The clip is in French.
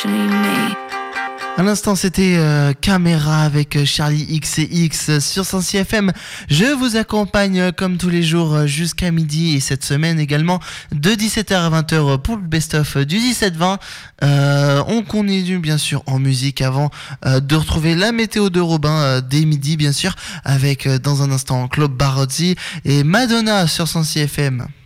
À l'instant, c'était Caméra avec Charlie X et X sur Sensi FM. Je vous accompagne comme tous les jours jusqu'à midi et cette semaine également de 17h à 20h pour le best-of du 17-20. On continue bien sûr en musique avant de retrouver la météo de Robin dès midi bien sûr avec dans un instant Claude Barozzi et Madonna sur Sensi FM.